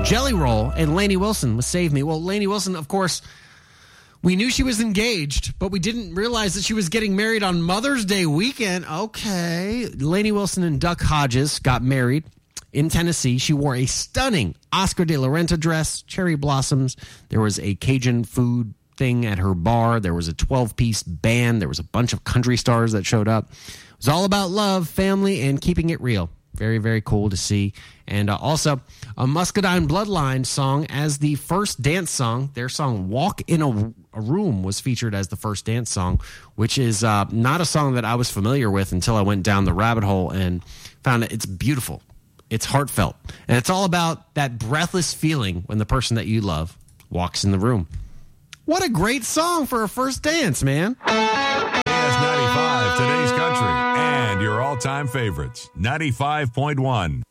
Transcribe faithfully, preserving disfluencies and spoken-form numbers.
Jelly Roll and Lainey Wilson with Save Me. Well, Lainey Wilson, of course, we knew she was engaged, but we didn't realize that she was getting married on Mother's Day weekend. Okay. Lainey Wilson and Duck Hodges got married in Tennessee. She wore a stunning Oscar de la Renta dress, cherry blossoms. There was a Cajun food thing at her bar. There was a twelve-piece band. There was a bunch of country stars that showed up. It was all about love, family, and keeping it real. Very, very cool to see. And uh, also, a Muscadine Bloodline song as the first dance song. Their song, Walk in a, a Room, was featured as the first dance song, which is uh, not a song that I was familiar with until I went down the rabbit hole and found it. It's beautiful. It's heartfelt. And it's all about that breathless feeling when the person that you love walks in the room. What a great song for a first dance, man. A S ninety-five, today's country, and your all-time favorites. ninety-five point one.